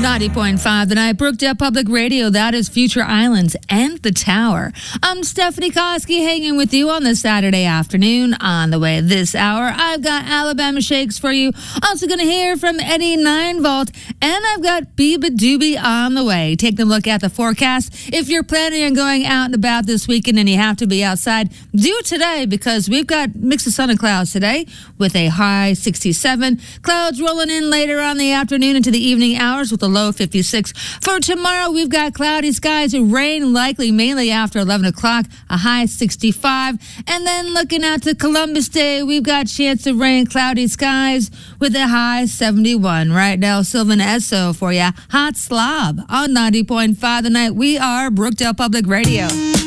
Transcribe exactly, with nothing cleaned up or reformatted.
ninety point five The Night, Brookdale Public Radio. That is Future Islands and the Tower. I'm Stephanie Koski hanging with you on this Saturday afternoon. On the way this hour, I've got Alabama Shakes for you. Also going to hear from Eddie Ninevolt, and I've got Biba Doobie on the way. Taking a look at the forecast. If you're planning on going out and about this weekend and you have to be outside, do today, because we've got mix of sun and clouds today with a high sixty-seven. Clouds rolling in later on the afternoon into the evening hours with a low fifty-six. For tomorrow, we've got cloudy skies and rain likely mainly after eleven o'clock, a high sixty-five. And then looking out to Columbus Day, we've got chance of rain, cloudy skies with a high seventy-one. Right now, Sylvan Esso for ya. Hot Slob on ninety point five The Night. We are Brookdale Public Radio.